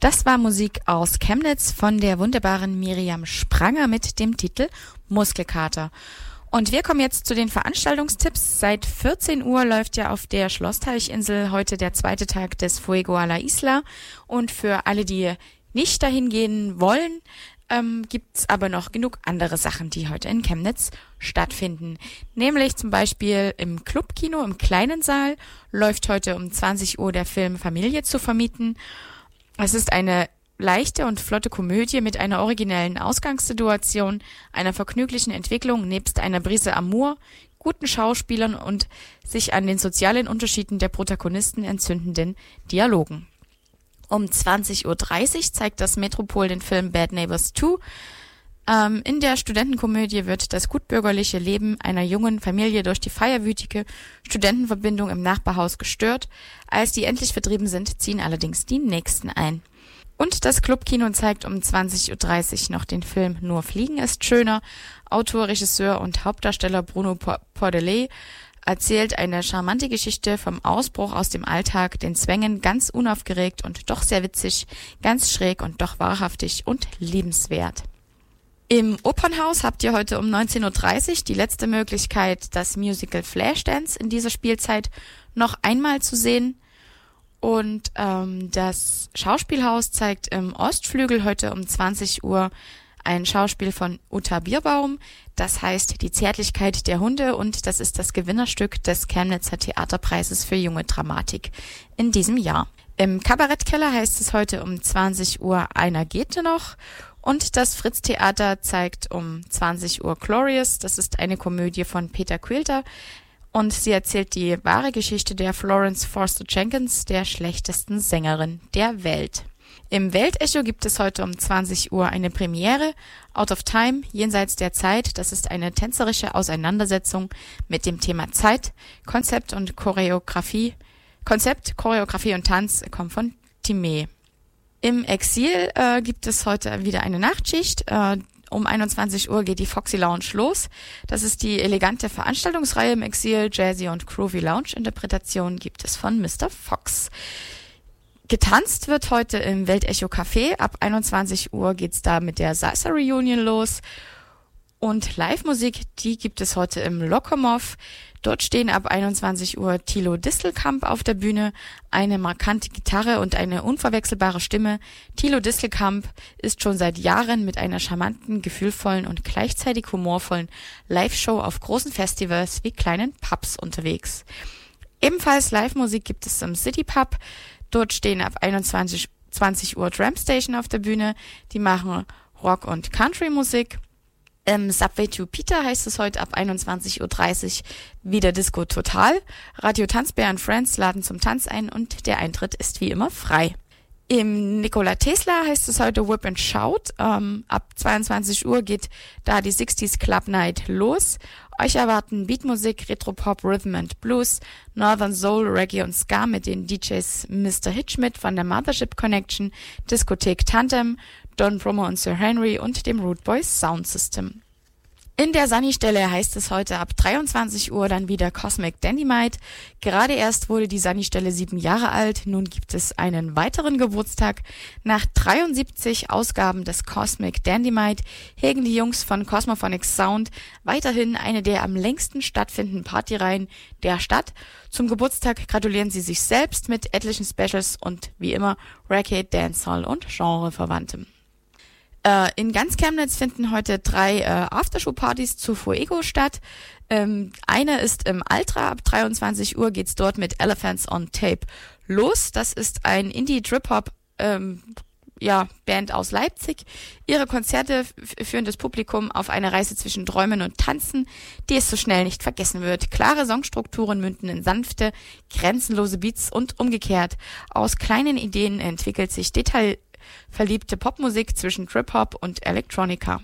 Das war Musik aus Chemnitz von der wunderbaren Miriam Spranger mit dem Titel Muskelkater. Und wir kommen jetzt zu den Veranstaltungstipps. Seit 14 Uhr läuft ja auf der Schlossteichinsel heute der zweite Tag des Fuego a la Isla. Und für alle, die nicht dahin gehen wollen, gibt's aber noch genug andere Sachen, die heute in Chemnitz stattfinden. Nämlich zum Beispiel im Clubkino im kleinen Saal läuft heute um 20 Uhr der Film Familie zu vermieten. Es ist eine leichte und flotte Komödie mit einer originellen Ausgangssituation, einer vergnüglichen Entwicklung nebst einer Prise Amour, guten Schauspielern und sich an den sozialen Unterschieden der Protagonisten entzündenden Dialogen. Um 20.30 Uhr zeigt das Metropol den Film Bad Neighbors 2. In der Studentenkomödie wird das gutbürgerliche Leben einer jungen Familie durch die feierwütige Studentenverbindung im Nachbarhaus gestört. Als die endlich vertrieben sind, ziehen allerdings die Nächsten ein. Und das Clubkino zeigt um 20.30 Uhr noch den Film Nur Fliegen ist schöner. Autor, Regisseur und Hauptdarsteller Bruno Pordelet erzählt eine charmante Geschichte vom Ausbruch aus dem Alltag, den Zwängen, ganz unaufgeregt und doch sehr witzig, ganz schräg und doch wahrhaftig und liebenswert. Im Opernhaus habt ihr heute um 19.30 Uhr die letzte Möglichkeit, das Musical Flashdance in dieser Spielzeit noch einmal zu sehen. Und das Schauspielhaus zeigt im Ostflügel heute um 20 Uhr ein Schauspiel von Uta Bierbaum. Das heißt Die Zärtlichkeit der Hunde und das ist das Gewinnerstück des Chemnitzer Theaterpreises für junge Dramatik in diesem Jahr. Im Kabarettkeller heißt es heute um 20 Uhr Einer geht noch. Und das Fritz-Theater zeigt um 20 Uhr Glorious. Das ist eine Komödie von Peter Quilter. Und sie erzählt die wahre Geschichte der Florence Foster Jenkins, der schlechtesten Sängerin der Welt. Im Weltecho gibt es heute um 20 Uhr eine Premiere. Out of Time, jenseits der Zeit. Das ist eine tänzerische Auseinandersetzung mit dem Thema Zeit. Konzept, Choreografie und Tanz kommen von Timé. Im Exil gibt es heute wieder eine Nachtschicht. Um 21 Uhr geht die Foxy Lounge los. Das ist die elegante Veranstaltungsreihe im Exil. Jazzy und Groovy Lounge-Interpretation gibt es von Mr. Fox. Getanzt wird heute im Weltecho Café. Ab 21 Uhr geht's da mit der Salsa Reunion los. Und Live-Musik, die gibt es heute im Lokomov. Dort stehen ab 21 Uhr Thilo Distelkamp auf der Bühne, eine markante Gitarre und eine unverwechselbare Stimme. Thilo Distelkamp ist schon seit Jahren mit einer charmanten, gefühlvollen und gleichzeitig humorvollen Live-Show auf großen Festivals wie kleinen Pubs unterwegs. Ebenfalls Live-Musik gibt es im City Pub. Dort stehen ab 20 Uhr Drum Station auf der Bühne. Die machen Rock- und Country-Musik. Im Subway to Peter heißt es heute ab 21.30 Uhr wieder Disco Total. Radio Tanzbär und Friends laden zum Tanz ein und der Eintritt ist wie immer frei. Im Nikola Tesla heißt es heute Whip and Shout. Ab 22 Uhr geht da die 60s Club Night los. Euch erwarten Beatmusik, Retropop, Rhythm and Blues, Northern Soul, Reggae und Ska mit den DJs Mr. Hitchmit von der Mothership Connection, Diskothek Tandem, Don Brummer und Sir Henry und dem Root Boys Sound System. In der Sunny-Stelle heißt es heute ab 23 Uhr dann wieder Cosmic Dynamite. Gerade erst wurde die Sunny-Stelle 7 Jahre alt. Nun gibt es einen weiteren Geburtstag. Nach 73 Ausgaben des Cosmic Dynamite hegen die Jungs von Cosmophonics Sound weiterhin eine der am längsten stattfindenden Partyreihen der Stadt. Zum Geburtstag gratulieren sie sich selbst mit etlichen Specials und wie immer Reggae, Dancehall und Genreverwandtem. In ganz Chemnitz finden heute 3 Aftershow-Partys zu Fuego statt. Eine ist im Altra, ab 23 Uhr geht's dort mit Elephants on Tape los. Das ist ein Indie-Trip-Hop Band aus Leipzig. Ihre Konzerte führen das Publikum auf eine Reise zwischen Träumen und Tanzen, die es so schnell nicht vergessen wird. Klare Songstrukturen münden in sanfte, grenzenlose Beats und umgekehrt. Aus kleinen Ideen entwickelt sich detailverliebte Popmusik zwischen Trip-Hop und Electronica.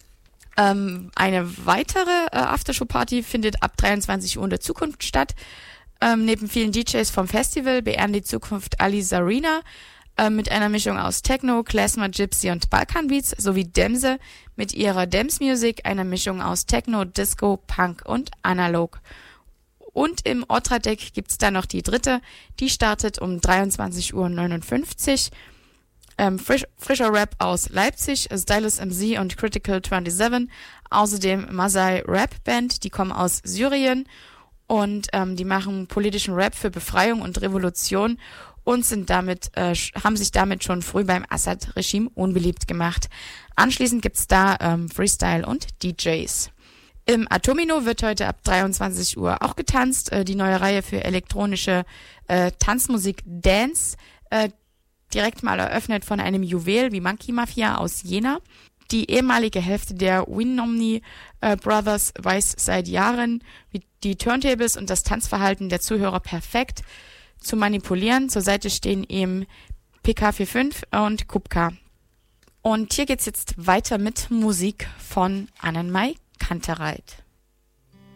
Eine weitere Aftershow-Party findet ab 23 Uhr in der Zukunft statt. Neben vielen DJs vom Festival beehren die Zukunft Ali Zarina mit einer Mischung aus Techno, Klezmer, Gypsy und Balkanbeats sowie Demse mit ihrer Dems Music, einer Mischung aus Techno, Disco, Punk und Analog. Und im Otradeck gibt's dann noch die dritte, die startet um 23.59 Uhr. Frischer Rap aus Leipzig, Stylus MC und Critical 27. Außerdem Masai Rap Band, die kommen aus Syrien und die machen politischen Rap für Befreiung und Revolution und haben sich damit schon früh beim Assad-Regime unbeliebt gemacht. Anschließend gibt's da Freestyle und DJs. Im Atomino wird heute ab 23 Uhr auch getanzt. Die neue Reihe für elektronische Tanzmusik Dance, direkt mal eröffnet von einem Juwel wie Monkey Mafia aus Jena. Die ehemalige Hälfte der Winomni Brothers weiß seit Jahren, wie die Turntables und das Tanzverhalten der Zuhörer perfekt zu manipulieren. Zur Seite stehen ihm PK45 und Kupka. Und hier geht's jetzt weiter mit Musik von Annenmai Kantereit.